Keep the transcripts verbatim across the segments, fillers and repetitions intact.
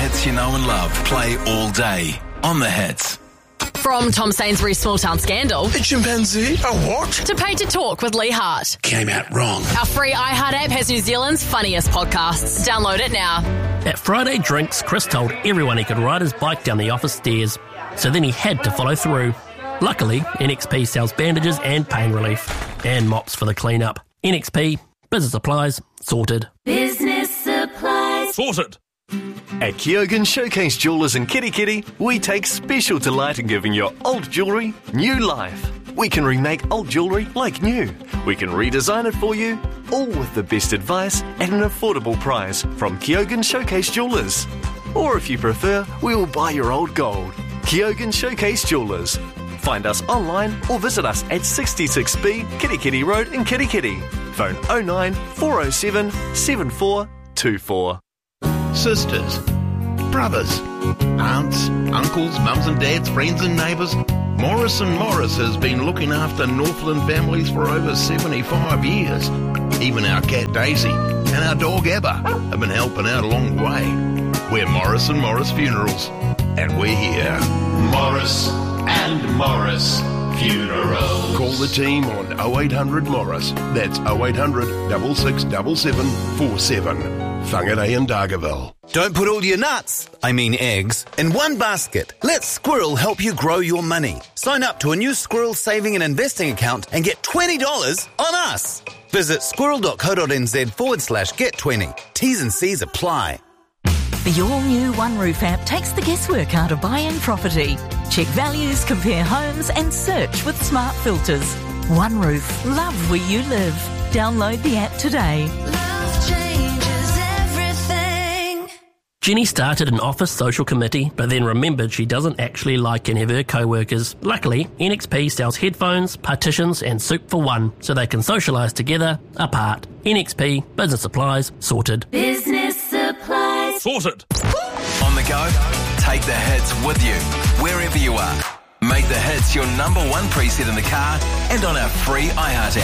hits you know and love play all day on The Hits. From Tom Sainsbury's Small Town Scandal. A chimpanzee? A what? To Pay to Talk with Lee Hart. Came out wrong. Our free iHeart app has New Zealand's funniest podcasts. Download it now. At Friday Drinks, Chris told everyone he could ride his bike down the office stairs, so then he had to follow through. Luckily, N X P sells bandages and pain relief, and mops for the clean-up. N X P, business supplies, sorted. Business supplies. Sorted. At Kyogen Showcase Jewellers in Kitty Kitty, we take special delight in giving your old jewellery new life. We can remake old jewellery like new. We can redesign it for you, all with the best advice at an affordable price from Kyogen Showcase Jewellers. Or if you prefer, we will buy your old gold. Kyogen Showcase Jewellers. Find us online or visit us at sixty-six B Kitty Kitty Road in Kitty Kitty. Phone oh nine four oh seven seven four two four. Sisters, brothers, aunts, uncles, mums and dads, friends and neighbours. Morris and Morris has been looking after Northland families for over seventy-five years. Even our cat Daisy and our dog Abba have been helping out along the way. We're Morris and Morris Funerals, and we're here. Morris and Morris Funerals. Call the team on oh eight hundred Morris. That's oh eight hundred, six six seven seven four seven. Whangarei in Dargaville. Don't put all your nuts, I mean eggs, in one basket. Let Squirrel help you grow your money. Sign up to a new Squirrel saving and investing account and get twenty dollars on us. Visit squirrel.co.nz forward slash get 20. T's and C's apply. The all-new One Roof app takes the guesswork out of buying property. Check values, compare homes and search with smart filters. One Roof, love where you live. Download the app today. Love changes everything. Jenny started an office social committee, but then remembered she doesn't actually like any of her co-workers. Luckily, N X P sells headphones, partitions and soup for one, so they can socialise together, apart. N X P, business supplies, sorted. Business supplies. Sorted. On the go, take the hits with you, wherever you are. Make the hits your number one preset in the car and on our free iHeart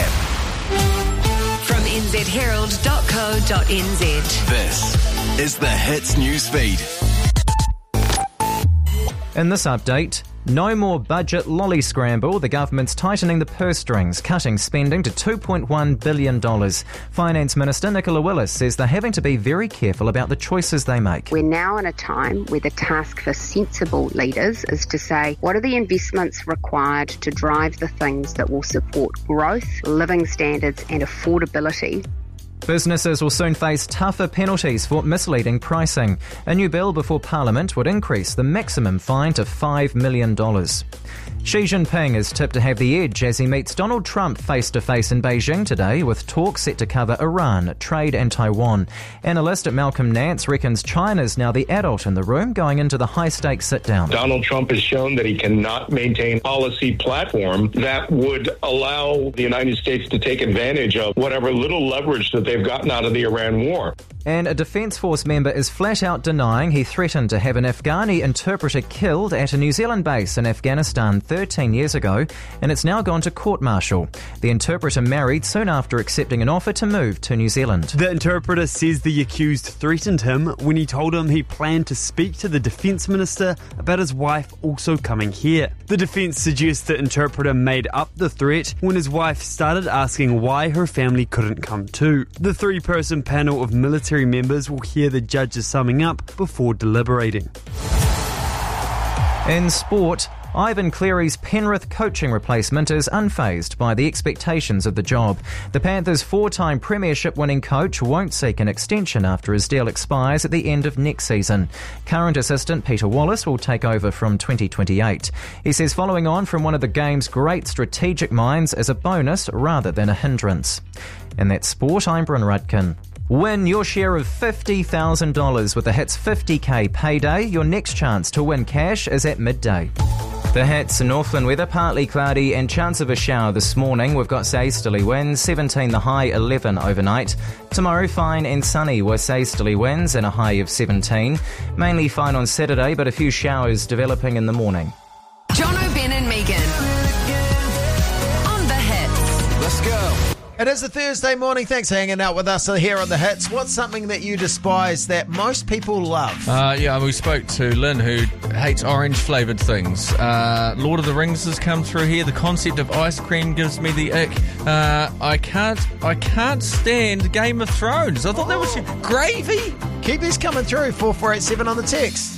app. From n z herald dot co dot n z. This is the Hits Newsfeed. In this update, no more budget lolly scramble. The government's tightening the purse strings, cutting spending to two point one billion dollars. Finance Minister Nicola Willis says they're having to be very careful about the choices they make. We're now in a time where the task for sensible leaders is to say, what are the investments required to drive the things that will support growth, living standards and affordability? Businesses will soon face tougher penalties for misleading pricing. A new bill before Parliament would increase the maximum fine to five million dollars. Xi Jinping is tipped to have the edge as he meets Donald Trump face-to-face in Beijing today, with talk set to cover Iran, trade and Taiwan. Analyst Malcolm Nance reckons China's now the adult in the room going into the high-stakes sit-down. Donald Trump has shown that he cannot maintain a policy platform that would allow the United States to take advantage of whatever little leverage that they've gotten out of the Iran war. And a Defence Force member is flat-out denying he threatened to have an Afghani interpreter killed at a New Zealand base in Afghanistan thirteen years ago, and it's now gone to court-martial. The interpreter married soon after accepting an offer to move to New Zealand. The interpreter says the accused threatened him when he told him he planned to speak to the Defence Minister about his wife also coming here. The defence suggests the interpreter made up the threat when his wife started asking why her family couldn't come too. The three-person panel of military members will hear the judges summing up before deliberating. In sport, Ivan Cleary's Penrith coaching replacement is unfazed by the expectations of the job. The Panthers' four-time premiership-winning coach won't seek an extension after his deal expires at the end of next season. Current assistant Peter Wallace will take over from twenty twenty-eight. He says following on from one of the game's great strategic minds is a bonus rather than a hindrance. In that sport, I'm Bryn Rudkin. Win your share of fifty thousand dollars with the Hits fifty K payday. Your next chance to win cash is at midday. The Hits, Northland weather, partly cloudy and chance of a shower this morning. We've got easterly winds, seventeen the high, eleven overnight. Tomorrow, fine and sunny with easterly winds and a high of seventeen. Mainly fine on Saturday, but a few showers developing in the morning. John O'Ben and Megan on the Hits. Let's go. It is a Thursday morning. Thanks for hanging out with us here on The Hits. What's something that you despise that most people love? Uh, yeah, we spoke to Lynn, who hates orange-flavoured things. Uh, Lord of the Rings has come through here. The concept of ice cream gives me the ick. Uh, I can't I can't stand Game of Thrones. I thought that was gravy. Keep these coming through, four four eight seven on the text.